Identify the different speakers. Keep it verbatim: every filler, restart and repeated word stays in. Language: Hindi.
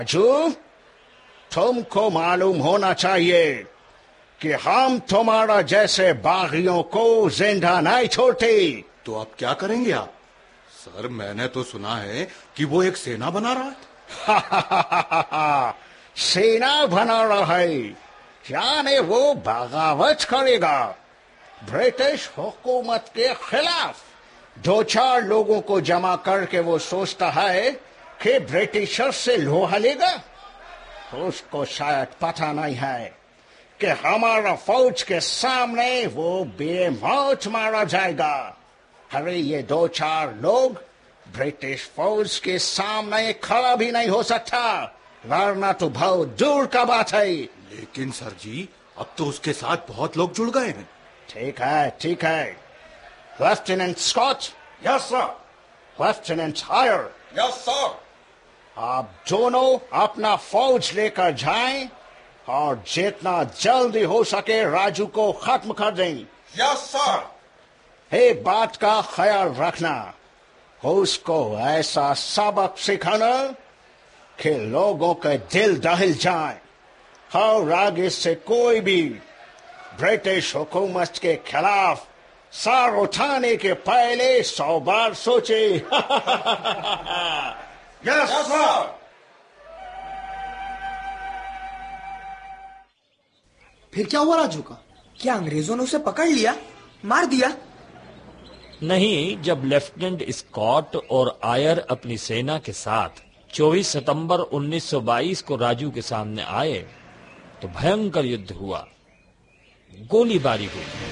Speaker 1: राजू, तुमको मालूम होना चाहिए कि हम तुम्हारा जैसे बागियों को जिंदा नहीं छोड़ते।
Speaker 2: तो अब क्या करेंगे आप? सर, मैंने तो सुना है कि वो एक सेना बना रहा
Speaker 1: है। सेना बना रहा है, यानी वो बगावत करेगा ब्रिटिश हुकूमत के खिलाफ। दो चार लोगों को जमा करके वो सोचता है कि ब्रिटिशर्स से लोहा लेगा। उसको शायद पता नहीं है कि हमारा फौज के सामने वो बेमौत मारा जाएगा। अरे ये दो चार लोग ब्रिटिश फौज के सामने खड़ा भी नहीं हो सकता, वरना तो बहुत दूर का बात है।
Speaker 2: लेकिन सर जी, अब तो उसके साथ बहुत लोग जुड़ गए हैं।
Speaker 1: ठीक है, ठीक है। Lieutenant Scott.
Speaker 3: Yes sir.
Speaker 1: Lieutenant higher.
Speaker 3: Yes sir.
Speaker 1: आप दोनों अपना फौज लेकर जाएं और जितना जल्दी हो सके राजू को खत्म कर दें।
Speaker 3: Yes sir.
Speaker 1: एक बात का ख्याल रखना, उसको ऐसा सबक सिखाना कि लोगों के दिल दहल जाए और आगे से कोई भी ब्रिटिश हुकूमत के खिलाफ सर उठाने के पहले सौ बार सोचे।
Speaker 3: Yes sir.
Speaker 4: फिर क्या हुआ राजू का? क्या अंग्रेजों ने उसे पकड़ लिया, मार दिया?
Speaker 5: नहीं, जब लेफ्टिनेंट स्कॉट और आयर अपनी सेना के साथ चौबीस सितंबर उन्नीस सौ बाईस को राजू के सामने आए तो भयंकर युद्ध हुआ, गोलीबारी हुई।